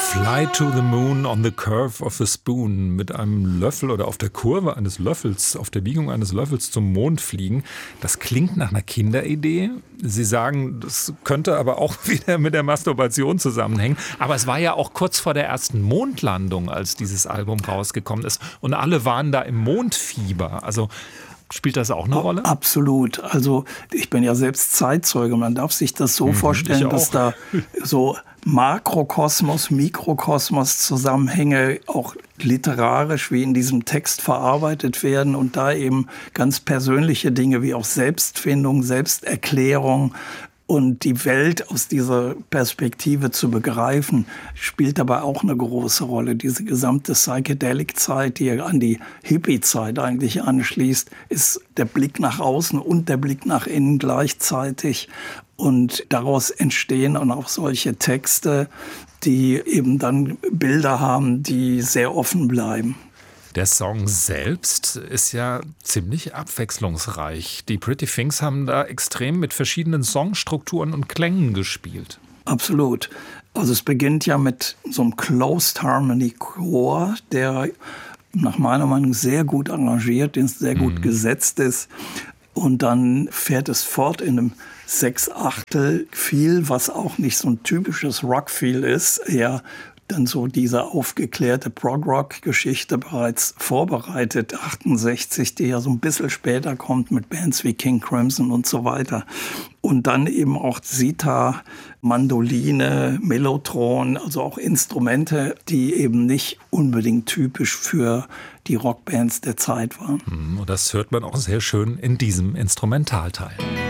Fly to the moon on the curve of a spoon. Mit einem Löffel oder auf der Kurve eines Löffels, auf der Biegung eines Löffels zum Mond fliegen. Das klingt nach einer Kinderidee. Sie sagen, das könnte aber auch wieder mit der Masturbation zusammenhängen. Aber es war ja auch kurz vor der ersten Mondlandung, als dieses Album rausgekommen ist. Und alle waren da im Mondfieber. Also spielt das auch eine Rolle? Absolut. Also ich bin ja selbst Zeitzeuge. Man darf sich das so vorstellen, dass da so Makrokosmos, Mikrokosmos Zusammenhänge auch literarisch wie in diesem Text verarbeitet werden und da eben ganz persönliche Dinge wie auch Selbstfindung, Selbsterklärung und die Welt aus dieser Perspektive zu begreifen, spielt aber auch eine große Rolle. Diese gesamte Psychedelic-Zeit, die ja an die Hippie-Zeit eigentlich anschließt, ist der Blick nach außen und der Blick nach innen gleichzeitig. Und daraus entstehen dann auch solche Texte, die eben dann Bilder haben, die sehr offen bleiben. Der Song selbst ist ja ziemlich abwechslungsreich. Die Pretty Things haben da extrem mit verschiedenen Songstrukturen und Klängen gespielt. Absolut. Also es beginnt ja mit so einem Closed Harmony Chor, der nach meiner Meinung sehr gut arrangiert ist, sehr gut gesetzt ist. Und dann fährt es fort in einem Sechsachtel-Feel, was auch nicht so ein typisches Rock-Feel ist, eher dann so diese aufgeklärte Prog-Rock-Geschichte bereits vorbereitet, 68, die ja so ein bisschen später kommt mit Bands wie King Crimson und so weiter. Und dann eben auch Sitar, Mandoline, Mellotron, also auch Instrumente, die eben nicht unbedingt typisch für die Rockbands der Zeit waren. Und das hört man auch sehr schön in diesem Instrumentalteil.